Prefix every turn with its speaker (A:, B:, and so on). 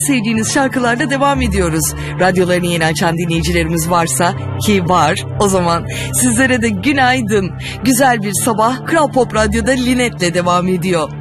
A: sevdiğiniz şarkılarla devam ediyoruz. Radyolarını yeni açan dinleyicilerimiz varsa, ki var, o zaman sizlere de günaydın. Güzel bir sabah Kral Pop Radyo'da Linet'le devam ediyor.